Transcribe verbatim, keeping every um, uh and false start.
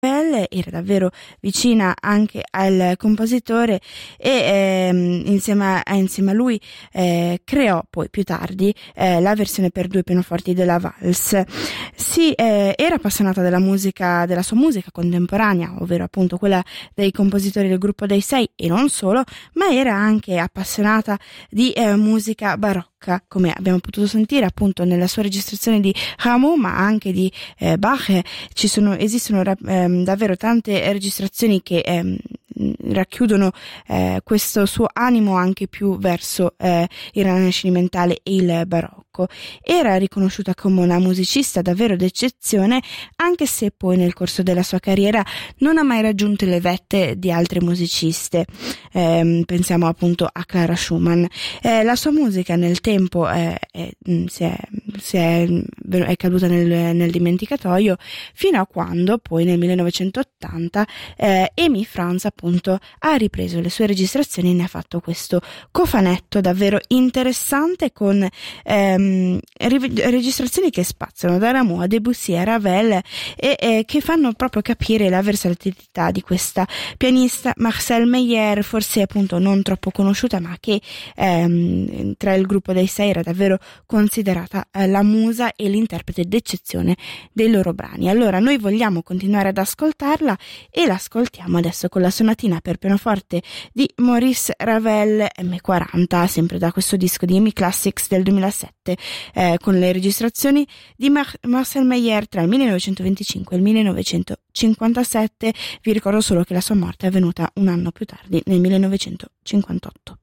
Ravel era davvero vicina anche al compositore e ehm, insieme, a, insieme a lui eh, creò poi più tardi eh, la versione per due pianoforti della Valse. Si eh, era appassionata della musica, della sua musica contemporanea, ovvero appunto quella dei compositori del gruppo dei sei e non solo, ma era anche appassionata di eh, musica barocca, come abbiamo potuto sentire appunto nella sua registrazione di Rameau, ma anche di eh, Bach. Ci sono, esistono ehm, davvero tante registrazioni che ehm, racchiudono eh, questo suo animo anche più verso eh, il rinascimentale e il barocco. Era riconosciuta come una musicista davvero d'eccezione, anche se poi nel corso della sua carriera non ha mai raggiunto le vette di altre musiciste. Eh, pensiamo appunto a Clara Schumann. Eh, la sua musica nel tempo eh, è, si è, si è, è caduta nel, nel dimenticatoio, fino a quando poi nel millenovecentottanta eh, Amy Franz appunto ha ripreso le sue registrazioni e ne ha fatto questo cofanetto davvero interessante con ehm, registrazioni che spaziano da Rameau a Debussy a Ravel e, e che fanno proprio capire la versatilità di questa pianista Marcel Meyer, forse appunto non troppo conosciuta, ma che ehm, tra il gruppo dei sei era davvero considerata eh, la musa e l'interprete d'eccezione dei loro brani. Allora noi vogliamo continuare ad ascoltarla e l'ascoltiamo adesso con la sonatina per pianoforte di Maurice Ravel M quaranta, sempre da questo disco di Emi Classics del duemilasette, eh, con le registrazioni di Mar- Marcel Meyer tra il millenovecentoventicinque e il millenovecentocinquantasette. Vi ricordo solo che la sua morte è avvenuta un anno più tardi, nel millenovecentocinquantotto.